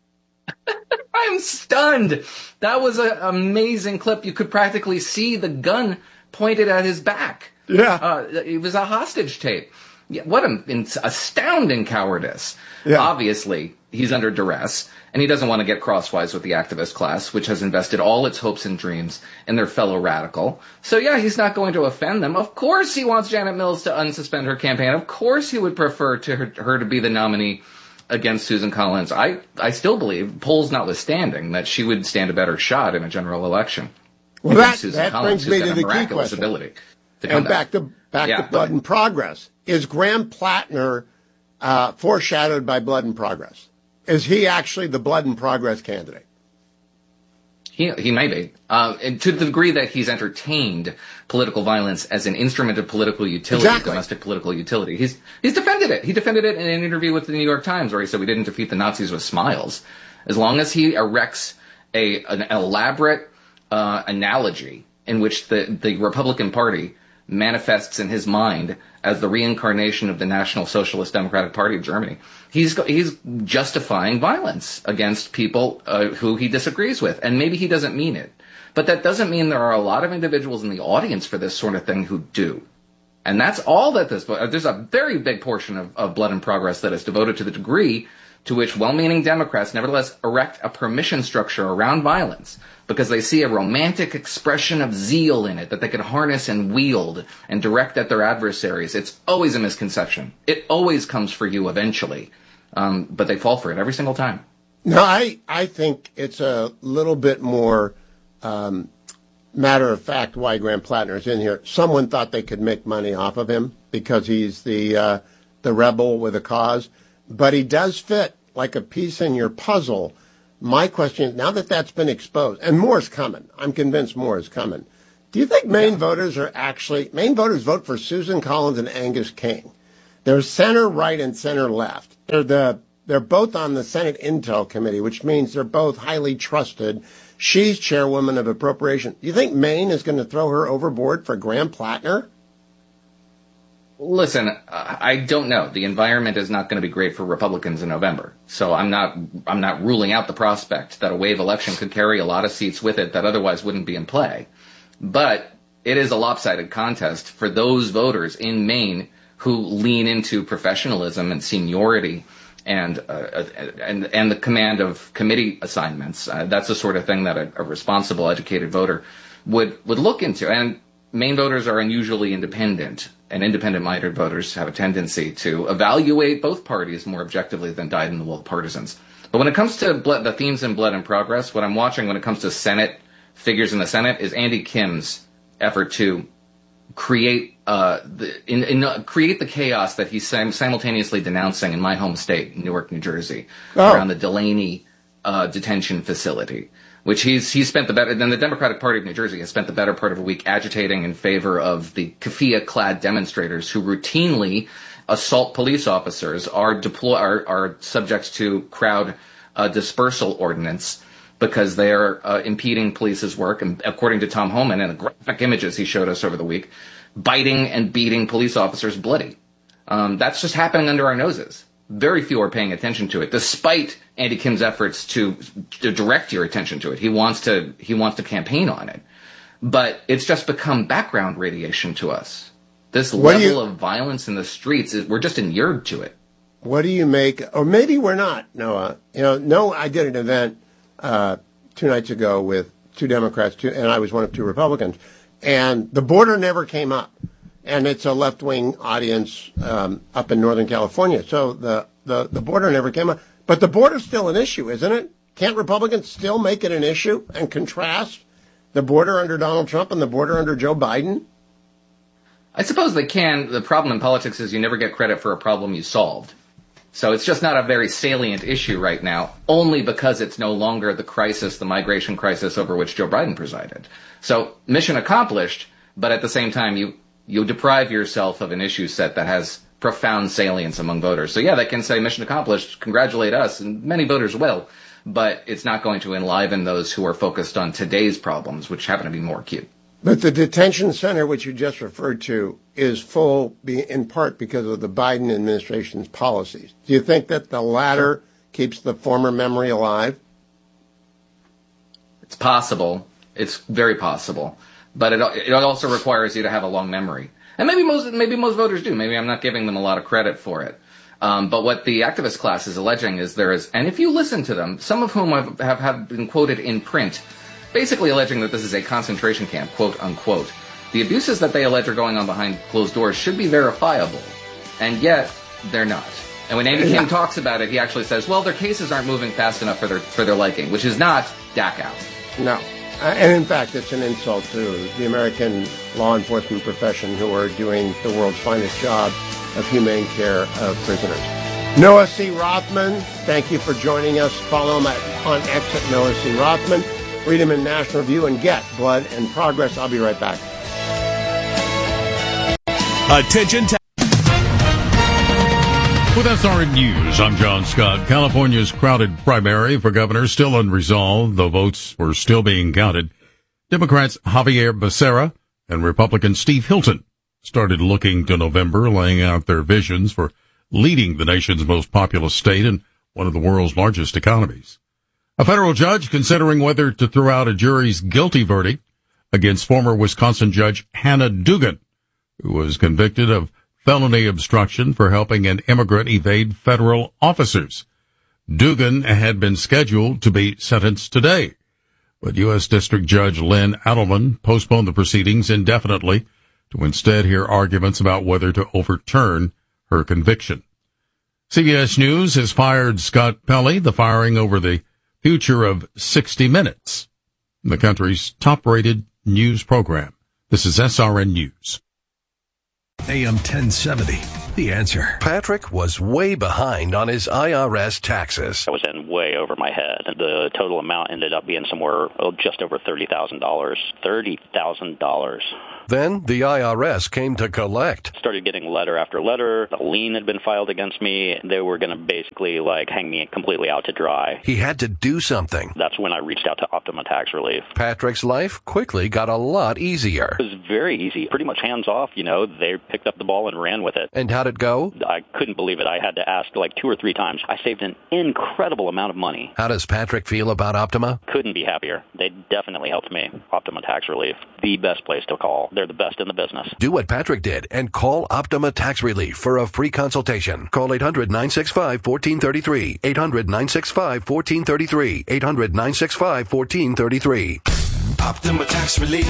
I'm stunned. That was an amazing clip. You could practically see the gun pointed at his back. Yeah. Uh, it was a hostage tape. Yeah, what an astounding cowardice. Yeah. Obviously, he's under duress, and he doesn't want to get crosswise with the activist class, which has invested all its hopes and dreams in their fellow radical. So, yeah, he's not going to offend them. Of course he wants Janet Mills to unsuspend her campaign. Of course he would prefer to her, her to be the nominee against Susan Collins. I, I still believe, polls notwithstanding, that she would stand a better shot in a general election. Well, that, Susan that Collins, brings me to a the key miraculous question. Ability to and come back to back yeah, to Blood and Progress. Is Graham Plattner uh, foreshadowed by Blood and Progress? Is he actually the Blood and Progress candidate? He he may be, uh, and to the degree that he's entertained political violence as an instrument of political utility, exactly. domestic political utility. He's he's defended it. He defended it in an interview with the New York Times, where he said we didn't defeat the Nazis with smiles. As long as he erects a an elaborate uh, analogy in which the the Republican Party manifests in his mind as the reincarnation of the National Socialist Democratic Party of Germany, he's he's justifying violence against people uh, who he disagrees with, and maybe he doesn't mean it, but that doesn't mean there are a lot of individuals in the audience for this sort of thing who do, and that's all that this. There's a very big portion of, of Blood and Progress that is devoted to the degree to which well-meaning Democrats nevertheless erect a permission structure around violence because they see a romantic expression of zeal in it that they can harness and wield and direct at their adversaries. It's always a misconception. It always comes for you eventually, um, but they fall for it every single time. No, I, I think it's a little bit more um, matter of fact why Graham Plattner is in here. Someone thought they could make money off of him because he's the uh, the rebel with a cause. But he does fit like a piece in your puzzle. My question is, now that that's been exposed, and more is coming, I'm convinced more is coming, Do you think Maine voters are actually, Maine voters vote for Susan Collins and Angus King? They're center right and center left. They're the, they're both on the Senate Intel Committee, which means they're both highly trusted. She's chairwoman of appropriation. Do you think Maine is going to throw her overboard for Graham Plattner? Listen, uh, I don't know. The environment is not going to be great for Republicans in November. So I'm not I'm not ruling out the prospect that a wave election could carry a lot of seats with it that otherwise wouldn't be in play. But it is a lopsided contest for those voters in Maine who lean into professionalism and seniority and uh, and and the command of committee assignments. Uh, that's the sort of thing that a, a responsible, educated voter would would look into. And Maine voters are unusually independent, and independent-minded voters have a tendency to evaluate both parties more objectively than dyed-in-the-wool partisans. But when it comes to blood, the themes in Blood and Progress, what I'm watching when it comes to Senate figures in the Senate is Andy Kim's effort to create uh, the in, in, uh, create the chaos that he's sim- simultaneously denouncing in my home state, Newark, New Jersey, oh. around the Delaney uh, detention facility, which he's he's spent the better. Then the Democratic Party of New Jersey has spent the better part of a week agitating in favor of the keffiyeh-clad demonstrators who routinely assault police officers, are deploy are, are subject to crowd uh, dispersal ordinance, because they are uh, impeding police's work, and according to Tom Homan and the graphic images he showed us over the week, biting and beating police officers bloody. Um, that's just happening under our noses. Very few are paying attention to it, despite Andy Kim's efforts to, to direct your attention to it. He wants to he wants to campaign on it, but it's just become background radiation to us. This what level you, of violence in the streets, is, we're just inured to it. What do you make, or maybe we're not, Noah? You know, no, I did an event Uh, two nights ago with two Democrats, two, and I was one of two Republicans, and the border never came up. And it's a left-wing audience um, up in Northern California, so the, the, the border never came up. But the border's still an issue, isn't it? Can't Republicans still make it an issue and contrast the border under Donald Trump and the border under Joe Biden? I suppose they can. The problem in politics is you never get credit for a problem you solved. So it's just not a very salient issue right now, only because it's no longer the crisis, the migration crisis over which Joe Biden presided. So mission accomplished, but at the same time, you, you deprive yourself of an issue set that has profound salience among voters. So yeah, they can say mission accomplished, congratulate us, and many voters will, but it's not going to enliven those who are focused on today's problems, which happen to be more acute. But the detention center, which you just referred to, is full in part because of the Biden administration's policies. Do you think that the latter keeps the former memory alive? It's possible. It's very possible. But it, it also requires you to have a long memory. And maybe most maybe most voters do. Maybe I'm not giving them a lot of credit for it. Um, but what the activist class is alleging is there is, and if you listen to them, some of whom have, have, have been quoted in print, basically alleging that this is a concentration camp, quote unquote. The abuses that they allege are going on behind closed doors should be verifiable, and yet they're not. And when Andy Kim talks about it, he actually says, well, their cases aren't moving fast enough for their for their liking, which is not Dachau. No. Uh, and in fact, it's an insult to the American law enforcement profession, who are doing the world's finest job of humane care of prisoners. Noah C. Rothman, thank you for joining us. Follow him at, on X at Noah C. Rothman. Read him in National Review and get Blood and Progress. I'll be right back. Attention. Ta- With S R N News, I'm John Scott. California's crowded primary for governor still unresolved, though votes were still being counted. Democrats Javier Becerra and Republican Steve Hilton started looking to November, laying out their visions for leading the nation's most populous state and one of the world's largest economies. A federal judge considering whether to throw out a jury's guilty verdict against former Wisconsin Judge Hannah Duggan, who was convicted of felony obstruction for helping an immigrant evade federal officers. Duggan had been scheduled to be sentenced today, but U S District Judge Lynn Adelman postponed the proceedings indefinitely to instead hear arguments about whether to overturn her conviction. C B S News has fired Scott Pelley, the firing over the future of sixty minutes, the country's top-rated news program. This is S R N News. A M ten seventy, The Answer. Patrick was way behind on his I R S taxes. I was in way over my head. The total amount ended up being somewhere oh, just over thirty thousand dollars. thirty thousand dollars. Then the I R S came to collect. Started getting letter after letter. A lien had been filed against me. They were going to basically like hang me completely out to dry. He had to do something. That's when I reached out to Optima Tax Relief. Patrick's life quickly got a lot easier. It was very easy, pretty much hands off, you know. They picked up the ball and ran with it. And how'd it go? I couldn't believe it. I had to ask like two or three times. I saved an incredible amount of money. How does Patrick feel about Optima? Couldn't be happier. They definitely helped me. Optima Tax Relief, the best place to call. They're the best in the business. Do what Patrick did and call Optima Tax Relief for a free consultation. Call eight hundred, nine six five, one four three three. eight hundred, nine six five, one four three three. eight hundred, nine six five, one four three three. Optima Tax Relief.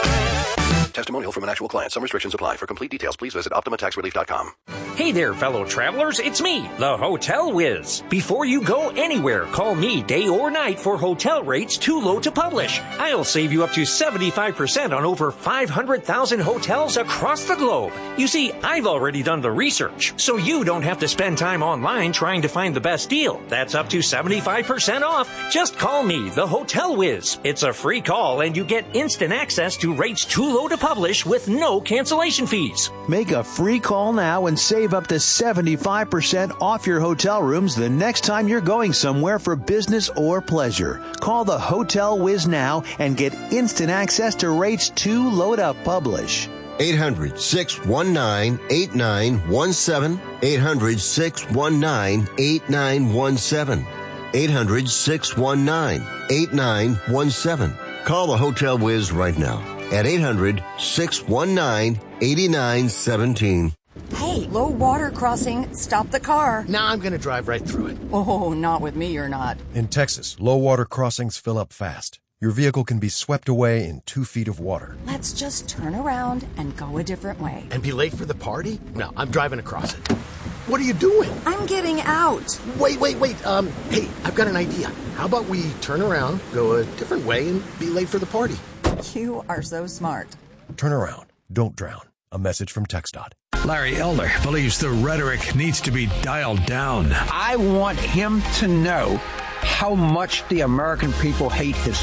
Testimonial from an actual client. Some restrictions apply. For complete details, please visit optima tax relief dot com. Hey there, fellow travelers. It's me, the Hotel Whiz. Before you go anywhere, call me day or night for hotel rates too low to publish. I'll save you up to seventy-five percent on over five hundred thousand hotels across the globe. You see, I've already done the research, so you don't have to spend time online trying to find the best deal. That's up to seventy-five percent off. Just call me, the Hotel Whiz. It's a free call, and you get instant access to rates too low to publish with no cancellation fees. Make a free call now and save up to seventy-five percent off your hotel rooms the next time you're going somewhere for business or pleasure. Call the Hotel Whiz now and get instant access to rates too low to publish. eight hundred, six one nine, eight nine one seven. eight hundred, six one nine, eight nine one seven. eight hundred, six one nine, eight nine one seven. Call the Hotel Whiz right now at eight hundred, six one nine, eight nine one seven. Hey, low water crossing. Stop the car. Now I'm going to drive right through it. Oh, not with me, you're not. In Texas, low water crossings fill up fast. Your vehicle can be swept away in two feet of water. Let's just turn around and go a different way. And be late for the party? No, I'm driving across it. What are you doing? I'm getting out. Wait, wait, wait. Um, hey, I've got an idea. How about we turn around, go a different way, and be late for the party? You are so smart. Turn around. Don't drown. A message from TxDOT. Larry Elder believes the rhetoric needs to be dialed down. I want him to know how much the American people hate his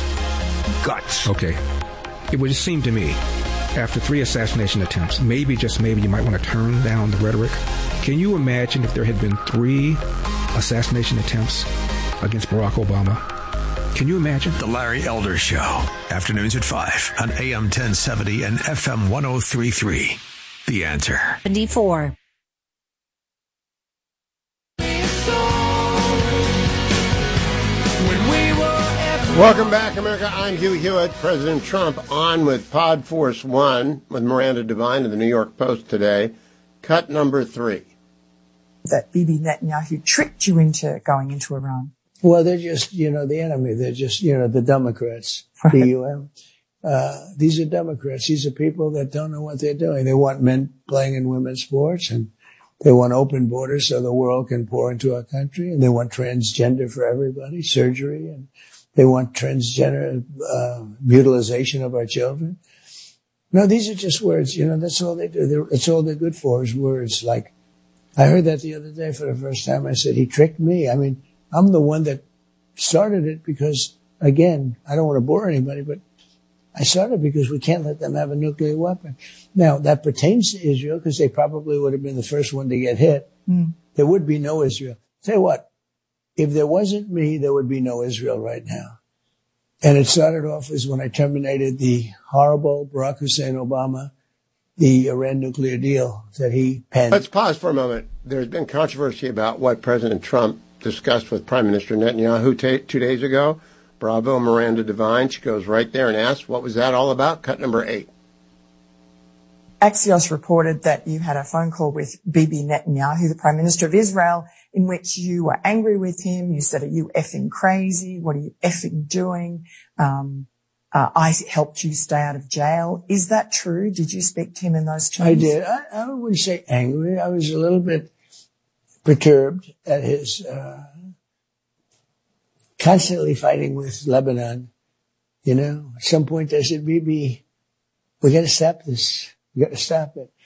guts. Okay. It would just seem to me, after three assassination attempts, maybe, just maybe, you might want to turn down the rhetoric. Can you imagine if there had been three assassination attempts against Barack Obama? Can you imagine? The Larry Elder Show. Afternoons at five on A M ten seventy and F M one oh three point three. The Answer. seventy-four. Welcome back, America. I'm Hugh Hewitt. President Trump on with Pod Force One with Miranda Devine of the New York Post today. Cut number three. That Bibi Netanyahu tricked you into going into Iran. Well, they're just, you know, the enemy. They're just, you know, the Democrats, D U M. Uh, these are Democrats. These are people that don't know what they're doing. They want men playing in women's sports, and they want open borders so the world can pour into our country, and they want transgender for everybody, surgery, and they want transgender uh, mutilization of our children. No, these are just words. You know, that's all they do. They're, that's all they're good for is words. Like, I heard that the other day for the first time. I said, he tricked me. I mean, I'm the one that started it because, again, I don't want to bore anybody, but I started because we can't let them have a nuclear weapon. Now, that pertains to Israel because they probably would have been the first one to get hit. Mm. There would be no Israel. Tell you what, if there wasn't me, there would be no Israel right now. And it started off as when I terminated the horrible Barack Hussein Obama, the Iran nuclear deal that he penned. Let's pause for a moment. There's been controversy about what President Trump discussed with Prime Minister Netanyahu t- two days ago. Bravo, Miranda Devine. She goes right there and asks, what was that all about? Cut number eight. Axios reported that you had a phone call with Bibi Netanyahu, the Prime Minister of Israel, in which you were angry with him. You said, are you effing crazy? What are you effing doing? Um, uh, I helped you stay out of jail. Is that true? Did you speak to him in those terms? I did. I, I wouldn't say angry. I was a little bit perturbed at his uh constantly fighting with Lebanon. You know, at some point I said, Bibi, we got to stop this. We got to stop it.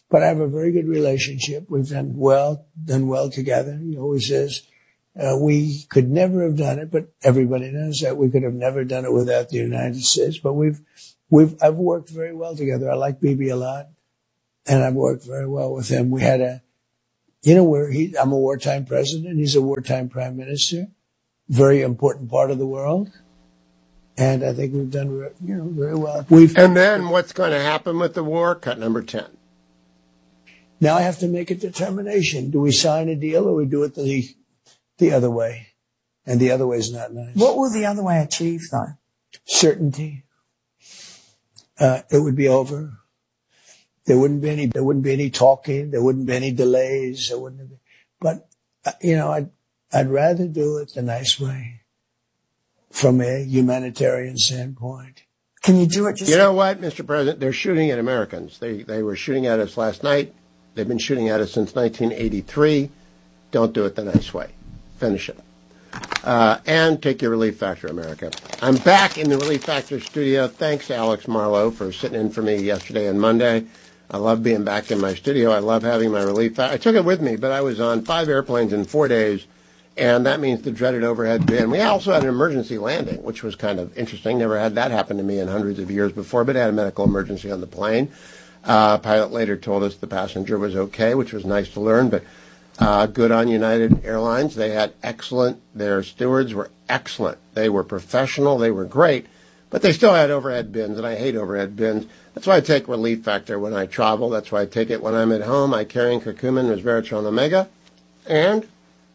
But I have a very good relationship. We've done well, done well together. He always says, uh, we could never have done it, but everybody knows that we could have never done it without the United States. But we've, we've, I've worked very well together. I like Bibi a lot, and I've worked very well with him. We had a, you know, where he, I'm a wartime president. He's a wartime prime minister. Very important part of the world. And I think we've done, you know, very well. We've, and then what's going to happen with the war? Cut number ten. Now I have to make a determination. Do we sign a deal or we do it the, the other way? And the other way is not nice. What will the other way achieve, though? Certainty. Uh, it would be over. There wouldn't be any, there wouldn't be any talking. There wouldn't be any delays. There wouldn't be, but, uh, you know, I'd, I'd rather do it the nice way from a humanitarian standpoint. Can you do it just... You know what, Mister President? They're shooting at Americans. They, they were shooting at us last night. They've been shooting at us since nineteen eighty-three. Don't do it the nice way. Finish it. Uh, and take your Relief Factor, America. I'm back in the Relief Factor studio. Thanks, Alex Marlowe, for sitting in for me yesterday and Monday. I love being back in my studio. I love having my Relief Factor. I took it with me, but I was on five airplanes in four days, and that means the dreaded overhead bin. We also had an emergency landing, which was kind of interesting. Never had that happen to me in hundreds of years before, but I had a medical emergency on the plane. Uh, pilot later told us the passenger was okay, which was nice to learn, but uh, good on United Airlines. They had excellent, their stewards were excellent. They were professional, they were great, but they still had overhead bins, and I hate overhead bins. That's why I take Relief Factor when I travel. That's why I take it when I'm at home. I carry in curcumin, resveratrol, and omega, and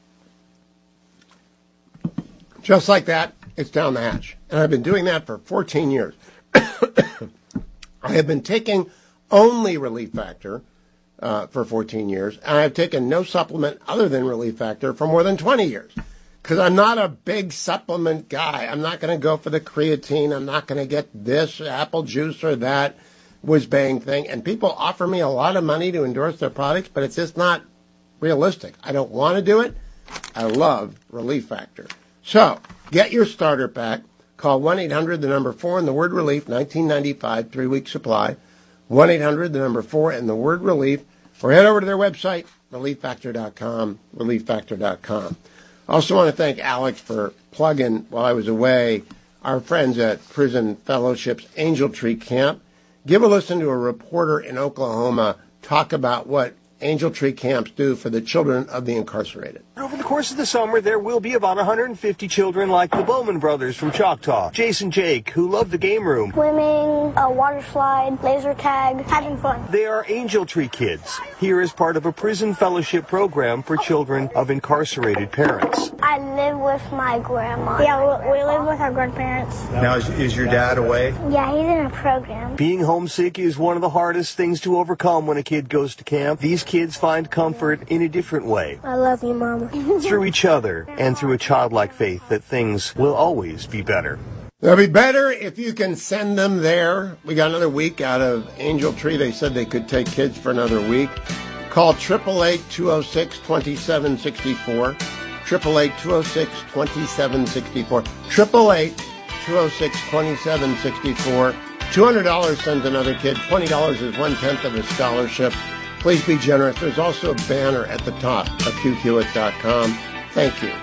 just like that, it's down the hatch. And I've been doing that for fourteen years. I have been taking only Relief Factor uh, for fourteen years, and I've taken no supplement other than Relief Factor for more than twenty years. Because I'm not a big supplement guy. I'm not going to go for the creatine. I'm not going to get this apple juice or that whiz-bang thing. And people offer me a lot of money to endorse their products, but it's just not realistic. I don't want to do it. I love Relief Factor. So, get your starter pack. Call one eight hundred, the number four, and the word relief, nineteen ninety-five, three-week supply. one eight hundred, the number four, and the word relief. Or head over to their website, relief factor dot com, relief factor dot com. I also want to thank Alex for plugging, while I was away, our friends at Prison Fellowship's Angel Tree Camp. Give a listen to a reporter in Oklahoma talk about what Angel Tree Camps do for the children of the incarcerated. Over the course of the summer, there will be about one hundred fifty children like the Bowman brothers from Choctaw, Jason Jake, who love the game room. Swimming, a water slide, laser tag, having fun. They are Angel Tree Kids, here as part of a prison fellowship program for children of incarcerated parents. I live with my grandma. Yeah, we, we live with our grandparents. Now, is, is your dad away? Yeah, he's in a program. Being homesick is one of the hardest things to overcome when a kid goes to camp. These kids find comfort in a different way. I love you, Mama. Through each other and through a childlike faith that things will always be better. They'll be better if you can send them there. We got another week out of Angel Tree. They said they could take kids for another week. Call eight eight eight, two oh six, two seven six four. eight eight eight, two oh six, two seven six four. eight eight eight, two oh six, two seven six four. two hundred dollars sends another kid. twenty dollars is one-tenth of a scholarship. Please be generous. There's also a banner at the top of Hugh Hewitt dot com. Thank you.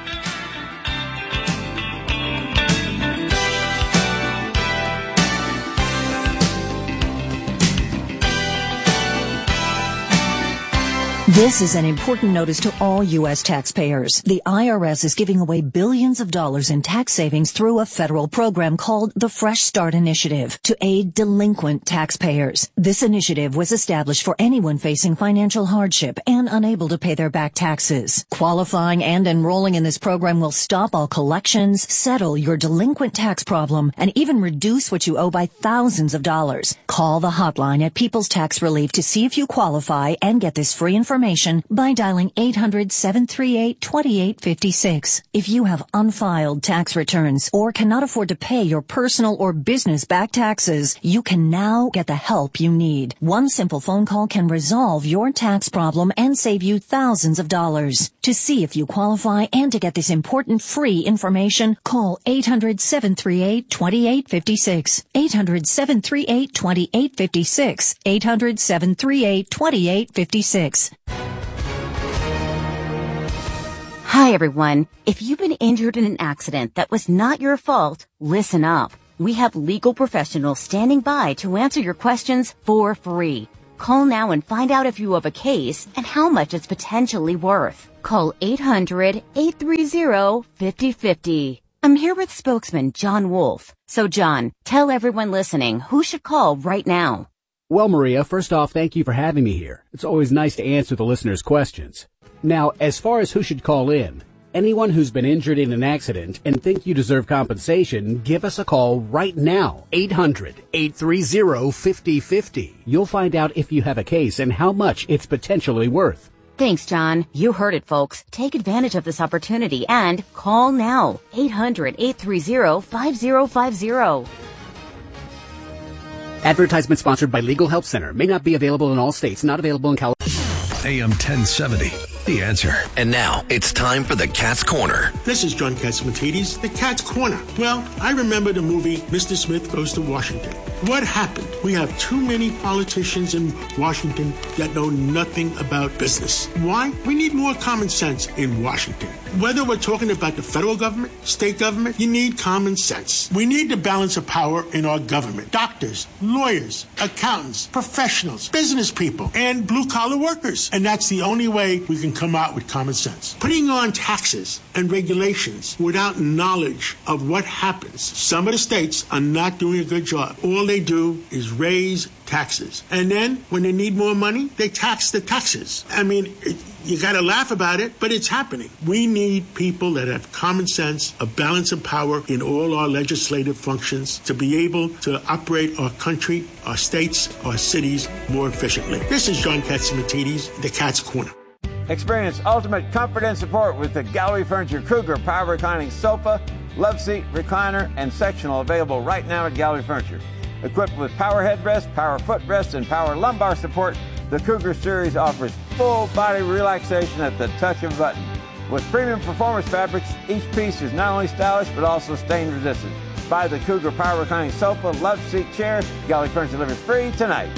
This is an important notice to all U S taxpayers. The I R S is giving away billions of dollars in tax savings through a federal program called the Fresh Start Initiative to aid delinquent taxpayers. This initiative was established for anyone facing financial hardship and unable to pay their back taxes. Qualifying and enrolling in this program will stop all collections, settle your delinquent tax problem, and even reduce what you owe by thousands of dollars. Call the hotline at People's Tax Relief to see if you qualify and get this free information information by dialing eight hundred, seven three eight, two eight five six. If you have unfiled tax returns or cannot afford to pay your personal or business back taxes, you can now get the help you need. One simple phone call can resolve your tax problem and save you thousands of dollars. To see if you qualify and to get this important free information, call eight hundred, seven three eight, two eight five six. eight hundred, seven three eight, two eight five six. eight hundred, seven three eight, two eight five six. Hi, everyone. If you've been injured in an accident that was not your fault, listen up. We have legal professionals standing by to answer your questions for free. Call now and find out if you have a case and how much it's potentially worth. Call eight hundred, eight three zero, five zero five zero. I'm here with spokesman John Wolf. So, John, tell everyone listening who should call right now. Well, Maria, first off, thank you for having me here. It's always nice to answer the listeners' questions. Now, as far as who should call in, anyone who's been injured in an accident and think you deserve compensation, give us a call right now. eight hundred, eight three zero, five zero five zero. You'll find out if you have a case and how much it's potentially worth. Thanks, John. You heard it, folks. Take advantage of this opportunity and call now. eight hundred, eight three zero, five zero five zero. Advertisement sponsored by Legal Help Center. May not be available in all states. Not available in California. A M ten seventy, The Answer. And now it's time for the Cat's Corner. This is John Catsimatidis, the Cat's Corner. Well, I remember the movie Mister Smith Goes to Washington. What happened? We have too many politicians in Washington that know nothing about business. Why? We need more common sense in Washington. Whether we're talking about the federal government, state government, you need common sense. We need the balance of power in our government. Doctors, lawyers, accountants, professionals, business people, and blue-collar workers. And that's the only way we can come out with common sense. Putting on taxes and regulations without knowledge of what happens. Some of the states are not doing a good job. All they do is raise taxes. And then when they need more money, they tax the taxes. I mean, it, you got to laugh about it, but it's happening. We need people that have common sense, a balance of power in all our legislative functions to be able to operate our country, our states, our cities more efficiently. This is John Catsimatidis, the Cat's Corner. Experience ultimate comfort and support with the Gallery Furniture Cougar Power Reclining Sofa, Love Seat, Recliner, and Sectional available right now at Gallery Furniture. Equipped with power headrest, power footrest, and power lumbar support, the Cougar Series offers full body relaxation at the touch of a button. With premium performance fabrics, each piece is not only stylish but also stain resistant. Buy the Cougar Power Reclining Sofa, Love Seat chair. Gallery Furniture delivers free tonight.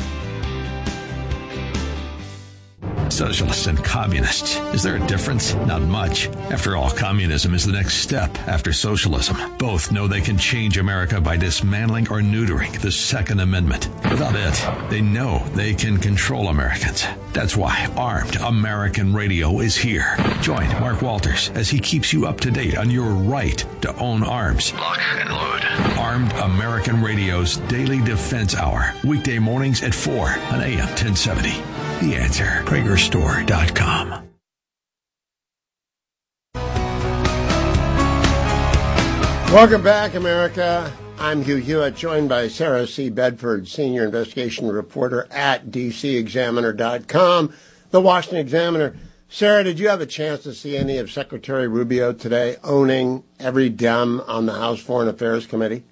Socialists and communists. Is there a difference? Not much. After all, communism is the next step after socialism. Both know they can change America by dismantling or neutering the Second Amendment. Without it, they know they can control Americans. That's why Armed American Radio is here. Join Mark Walters as he keeps you up to date on your right to own arms. Lock and load. Armed American Radio's Daily Defense Hour. Weekday mornings at four on A M ten seventy. The Answer. Prager Store dot com. Welcome back, America. I'm Hugh Hewitt, joined by Sarah C. Bedford, senior investigation reporter at D C Examiner dot com, the Washington Examiner. Sarah, did you have a chance to see any of Secretary Rubio today owning every Dem on the House Foreign Affairs Committee?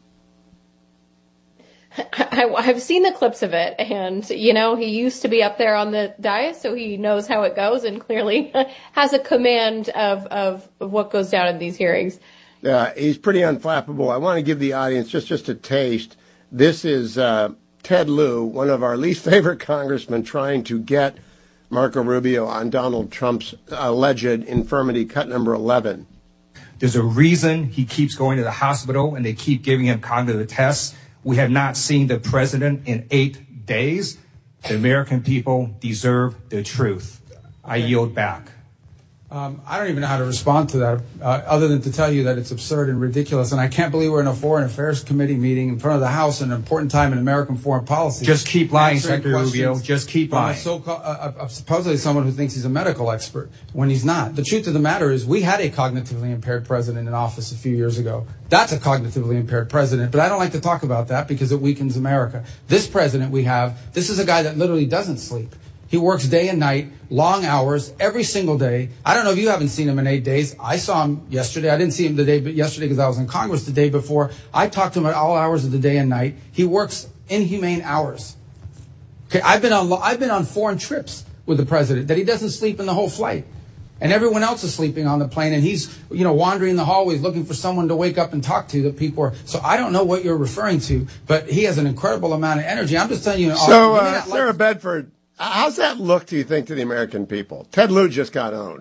I, I've seen the clips of it, and, you know, he used to be up there on the dais, so he knows how it goes and clearly has a command of, of, of what goes down in these hearings. Uh, he's pretty unflappable. I want to give the audience just, just a taste. This is uh, Ted Lieu, one of our least favorite congressmen, trying to get Marco Rubio on Donald Trump's alleged infirmity, cut number eleven. There's a reason he keeps going to the hospital and they keep giving him cognitive tests. We have not seen the president in eight days. The American people deserve the truth. I yield back. Um, I don't even know how to respond to that, uh, other than to tell you that it's absurd and ridiculous. And I can't believe we're in a Foreign Affairs Committee meeting in front of the House, an important time in American foreign policy. Just keep lying, Secretary Rubio. Just keep lying. So, uh, uh, supposedly someone who thinks he's a medical expert when he's not. The truth of the matter is we had a cognitively impaired president in office a few years ago. That's a cognitively impaired president. But I don't like to talk about that because it weakens America. This president we have, this is a guy that literally doesn't sleep. He works day and night, long hours, every single day. I don't know if you haven't seen him in eight days. I saw him yesterday. I didn't see him the day, but yesterday because I was in Congress the day before. I talked to him at all hours of the day and night. He works inhumane hours. Okay, I've been on I've been on foreign trips with the president that he doesn't sleep in the whole flight. And everyone else is sleeping on the plane, and he's, you know, wandering the hallways looking for someone to wake up and talk to. That people are. So I don't know what you're referring to, but he has an incredible amount of energy. I'm just telling you. So, uh, Sarah like- Bedford, how's that look, do you think, to the American people? Ted Lieu just got owned.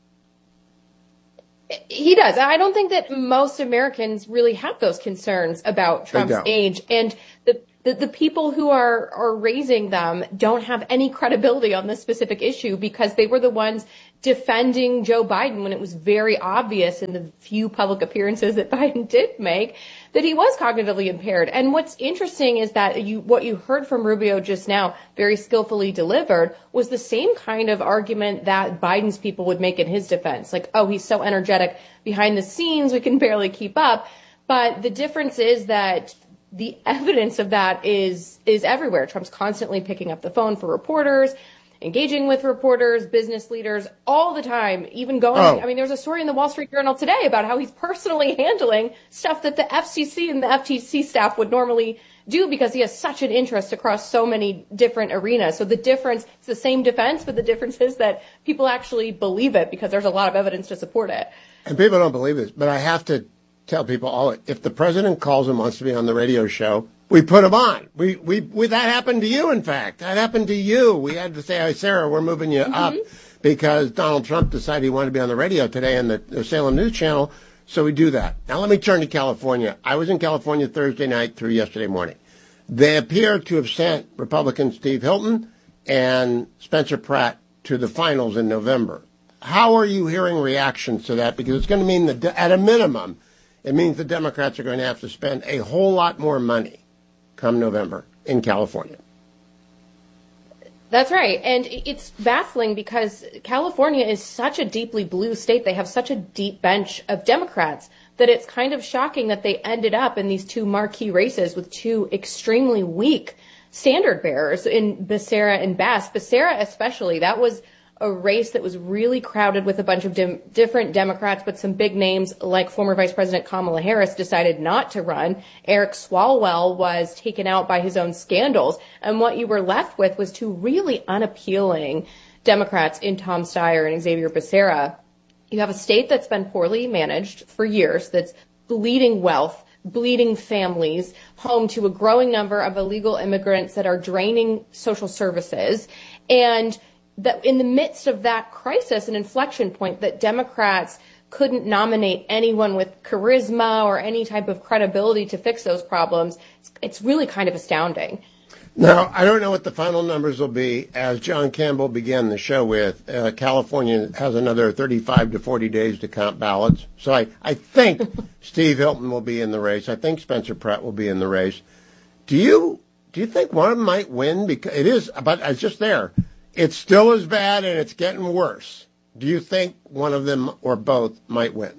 He does. I don't think that most Americans really have those concerns about Trump's age, and the. The, the people who are, are raising them don't have any credibility on this specific issue because they were the ones defending Joe Biden when it was very obvious in the few public appearances that Biden did make that he was cognitively impaired. And what's interesting is that you, what you heard from Rubio just now, very skillfully delivered, was the same kind of argument that Biden's people would make in his defense. Like, oh, he's so energetic behind the scenes, we can barely keep up. But the difference is that the evidence of that is is everywhere. Trump's constantly picking up the phone for reporters, engaging with reporters, business leaders all the time, even going. Oh. I mean, there's a story in the Wall Street Journal today about how he's personally handling stuff that the F C C and the F T C staff would normally do because he has such an interest across so many different arenas. So the difference, it's the same defense, but the difference is that people actually believe it because there's a lot of evidence to support it. And people don't believe this, but I have to tell people, all if the president calls and wants to be on the radio show, we put him on. We, we, we, that happened to you, in fact. That happened to you. We had to say, hey, Sarah, we're moving you mm-hmm. up because Donald Trump decided he wanted to be on the radio today on the, the Salem News Channel. So we do that. Now let me turn to California. I was in California Thursday night through yesterday morning. They appear to have sent Republican Steve Hilton and Spencer Pratt to the finals in November. How are you hearing reactions to that? Because it's going to mean that at a minimum, it means the Democrats are going to have to spend a whole lot more money come November in California. That's right. And it's baffling because California is such a deeply blue state. They have such a deep bench of Democrats that it's kind of shocking that they ended up in these two marquee races with two extremely weak standard bearers in Becerra and Bass. Becerra especially, that was a race that was really crowded with a bunch of dim- different Democrats, but some big names like former Vice President Kamala Harris decided not to run. Eric Swalwell was taken out by his own scandals. And what you were left with was two really unappealing Democrats in Tom Steyer and Xavier Becerra. You have a state that's been poorly managed for years, that's bleeding wealth, bleeding families, home to a growing number of illegal immigrants that are draining social services. And that in the midst of that crisis, an inflection point, that Democrats couldn't nominate anyone with charisma or any type of credibility to fix those problems, it's, it's really kind of astounding. Now, I don't know what the final numbers will be. As John Campbell began the show with, uh, California has another thirty-five to forty days to count ballots. So I, I think Steve Hilton will be in the race. I think Spencer Pratt will be in the race. Do you do you think one of them might win? Because it is, but it's just there. It's still as bad and it's getting worse. Do you think one of them or both might win?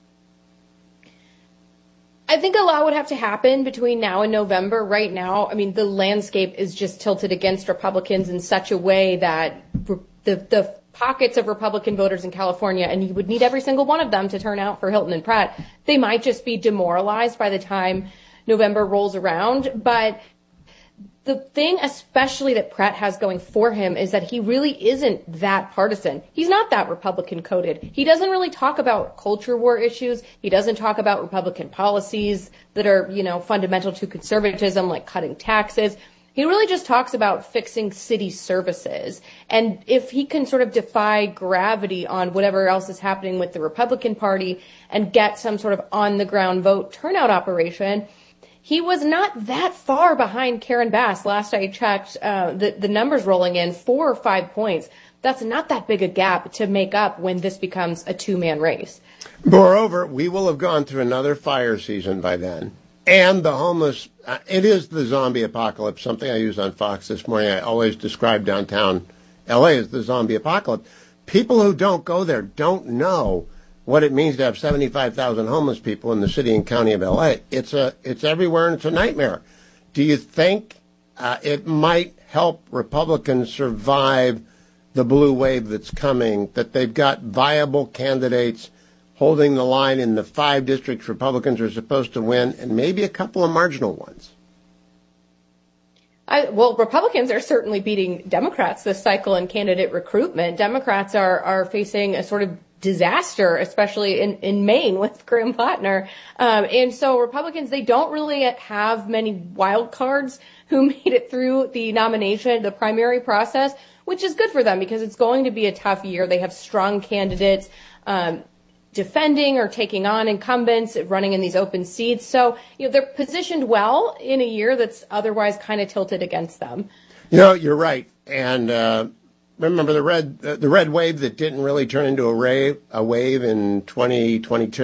I think a lot would have to happen between now and November. Right now, I mean, the landscape is just tilted against Republicans in such a way that the, the pockets of Republican voters in California, and you would need every single one of them to turn out for Hilton and Pratt, they might just be demoralized by the time November rolls around. But the thing especially that Pratt has going for him is that he really isn't that partisan. He's not that Republican coded. He doesn't really talk about culture war issues. He doesn't talk about Republican policies that are, you know, fundamental to conservatism, like cutting taxes. He really just talks about fixing city services. And if he can sort of defy gravity on whatever else is happening with the Republican Party and get some sort of on the ground vote turnout operation, he was not that far behind Karen Bass. Last I checked, uh, the, the numbers rolling in, four or five points. That's not that big a gap to make up when this becomes a two-man race. Moreover, we will have gone through another fire season by then. And the homeless, uh, it is the zombie apocalypse, something I used on Fox this morning. I always describe downtown L A as the zombie apocalypse. People who don't go there don't know what it means to have seventy-five thousand homeless people in the city and county of L A. It's a, it's everywhere and it's a nightmare. Do you think uh, it might help Republicans survive the blue wave that's coming, that they've got viable candidates holding the line in the five districts Republicans are supposed to win, and maybe a couple of marginal ones? I, well, Republicans are certainly beating Democrats this cycle in candidate recruitment. Democrats are, are facing a sort of disaster, especially in, in Maine with Graham Plattner. Um, and so Republicans, they don't really have many wild cards who made it through the nomination, the primary process, which is good for them because it's going to be a tough year. They have strong candidates, um, defending or taking on incumbents, running in these open seats. So, you know, they're positioned well in a year that's otherwise kind of tilted against them. You know, you're right. And uh, remember the red uh, the red wave that didn't really turn into a, rave, a wave in twenty twenty-two?